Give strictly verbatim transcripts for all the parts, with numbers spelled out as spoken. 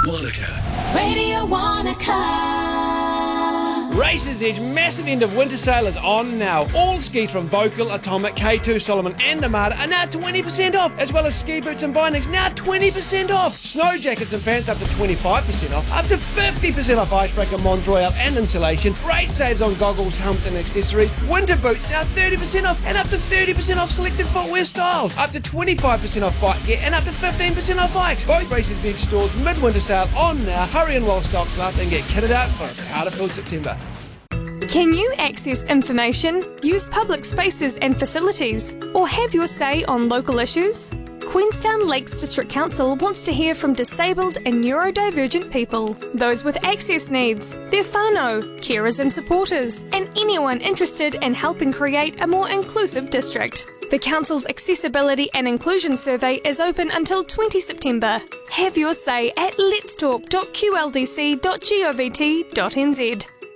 Wanaka. Radio Wanaka. Races Edge massive end of winter sale is on now. All skis from Vocal, Atomic, K two, Solomon and Armada are now twenty percent off, as well as ski boots and bindings now twenty percent off. Snow jackets and pants up to twenty-five percent off, up to fifty percent off Icebreaker, Mont Royal and insulation. Great saves on goggles, helmets and accessories. Winter boots now thirty percent off and up to thirty percent off selected footwear styles. Up to twenty-five percent off bike gear and up to fifteen percent off bikes. Both Races Edge stores midwinter sale on now. Hurry in while stocks last and get kitted out for a powder-filled September. Can you access information, use public spaces and facilities, or have your say on local issues? Queenstown Lakes District Council wants to hear from disabled and neurodivergent people, those with access needs, their whānau, carers and supporters, and anyone interested in helping create a more inclusive district. The Council's Accessibility and Inclusion Survey is open until the twentieth of September. Have your say at lets talk dot q l d c dot govt dot n z.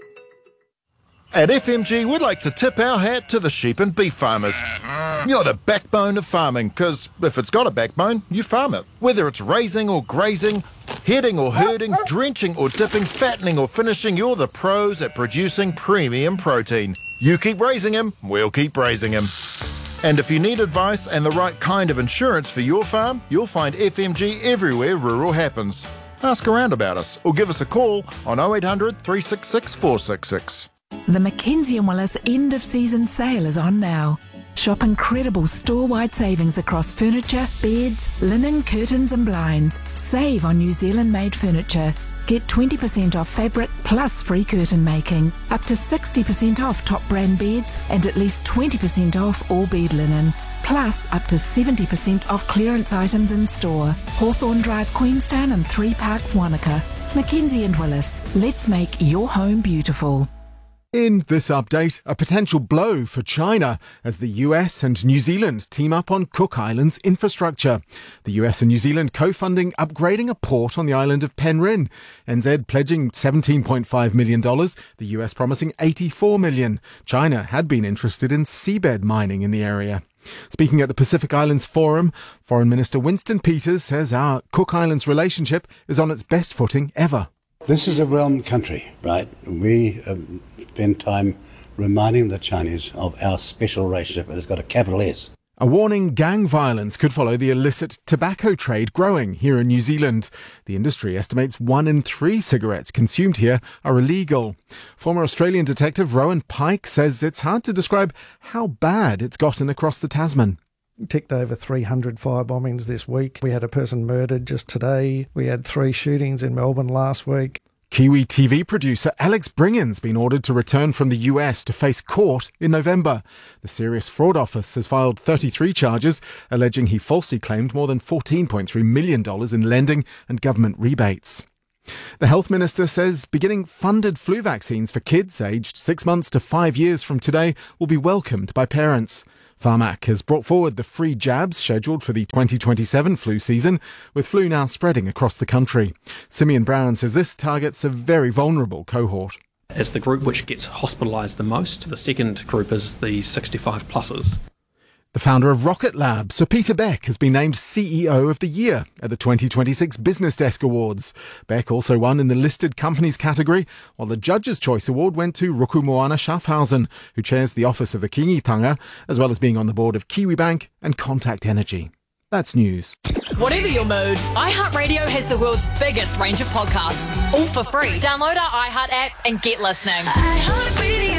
At F M G, we'd like to tip our hat to the sheep and beef farmers. You're the backbone of farming, because if it's got a backbone, you farm it. Whether it's raising or grazing, heading or herding, drenching or dipping, fattening or finishing, you're the pros at producing premium protein. You keep raising him, we'll keep raising him. And if you need advice and the right kind of insurance for your farm, you'll find F M G everywhere rural happens. Ask around about us or give us a call on oh eight hundred, three six six, four six six. The Mackenzie and Willis end of season sale is on now. Shop incredible store-wide savings across furniture, beds, linen, curtains and blinds. Save on New Zealand-made furniture. Get twenty percent off fabric plus free curtain making. Up to sixty percent off top brand beds and at least twenty percent off all bed linen. Plus up to seventy percent off clearance items in store. Hawthorne Drive, Queenstown and Three Parks, Wanaka. Mackenzie and Willis. Let's make your home beautiful. In this update, a potential blow for China as the U S and New Zealand team up on Cook Islands infrastructure. The U S and New Zealand co-funding upgrading a port on the island of Penryn. N Z pledging seventeen point five million dollars, the U S promising eighty-four million dollars. China had been interested in seabed mining in the area. Speaking at the Pacific Islands Forum, Foreign Minister Winston Peters says our Cook Islands relationship is on its best footing ever. This is a realm country, right? We um, spend time reminding the Chinese of our special relationship, and it's got a capital S. A warning gang violence could follow the illicit tobacco trade growing here in New Zealand. The industry estimates one in three cigarettes consumed here are illegal. Former Australian detective Rowan Pike says it's hard to describe how bad it's gotten across the Tasman. Ticked over three hundred fire bombings this week. We had a person murdered just today. We had three shootings in Melbourne last week. Kiwi T V producer Alex Bringan's been ordered to return from the U S to face court in November. The Serious Fraud Office has filed thirty-three charges, alleging he falsely claimed more than fourteen point three million dollars in lending and government rebates. The Health Minister says beginning funded flu vaccines for kids aged six months to five years from today will be welcomed by parents. Pharmac has brought forward the free jabs scheduled for the twenty twenty-seven flu season, with flu now spreading across the country. Simeon Brown says this targets a very vulnerable cohort. It's the group which gets hospitalised the most. The second group is the sixty-five pluses. The founder of Rocket Lab, Sir Peter Beck, has been named C E O of the Year at the twenty twenty-six Business Desk Awards. Beck also won in the listed companies category, while the Judge's Choice Award went to Rukumoana Schaffhausen, who chairs the office of the Kingitanga, as well as being on the board of Kiwibank and Contact Energy. That's news. Whatever your mood, iHeartRadio has the world's biggest range of podcasts, all for free. Download our iHeart app and get listening. iHeartRadio.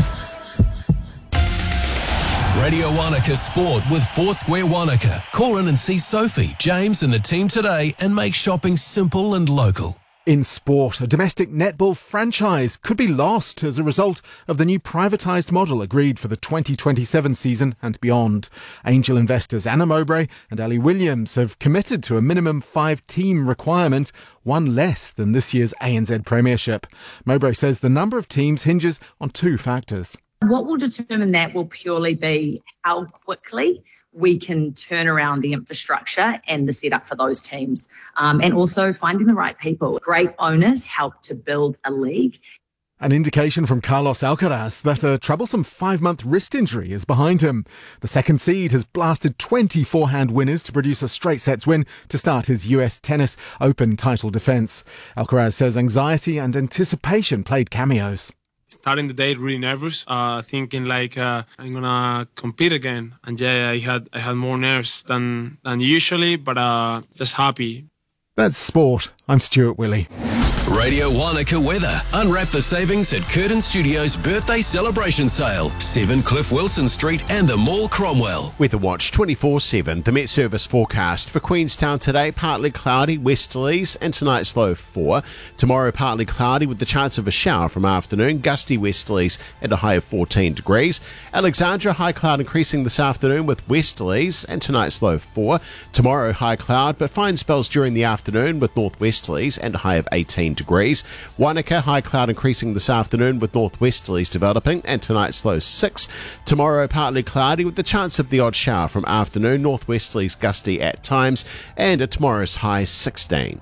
Radio Wanaka Sport with Foursquare Wanaka. Call in and see Sophie, James and the team today and make shopping simple and local. In sport, a domestic netball franchise could be lost as a result of the new privatised model agreed for the twenty twenty-seven season and beyond. Angel investors Anna Mowbray and Ali Williams have committed to a minimum five-team requirement, one less than this year's A N Z Premiership. Mowbray says the number of teams hinges on two factors. What will determine that will purely be how quickly we can turn around the infrastructure and the setup for those teams, um, and also finding the right people. Great owners help to build a league. An indication from Carlos Alcaraz that a troublesome five-month wrist injury is behind him. The second seed has blasted twenty forehand winners to produce a straight sets win to start his U S Tennis Open title defence. Alcaraz says anxiety and anticipation played cameos. Starting the day really nervous, uh, thinking like uh, I'm gonna compete again, and yeah, I had I had more nerves than than usually, but uh, just happy. That's sport. I'm Stuart Willey. Radio Wanaka weather. Unwrap the savings at Curtin Studios' birthday celebration sale. seven Cliff Wilson Street and the Mall Cromwell. Weather Watch twenty-four seven. The Met Service forecast for Queenstown today, partly cloudy, westerlies, and tonight's low four. Tomorrow, partly cloudy with the chance of a shower from afternoon, gusty westerlies and a high of fourteen degrees. Alexandra, high cloud increasing this afternoon with westerlies and tonight's low four. Tomorrow, high cloud, but fine spells during the afternoon with northwesterlies and a high of eighteen degrees. Wanaka, high cloud increasing this afternoon with northwesterlies developing and tonight's low six. Tomorrow, partly cloudy with the chance of the odd shower from afternoon, northwesterlies gusty at times, and at tomorrow's high sixteen.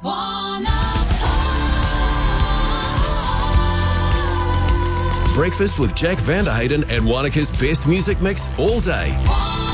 Breakfast with Jack Vanderhayden and Wanaka's best music mix all day.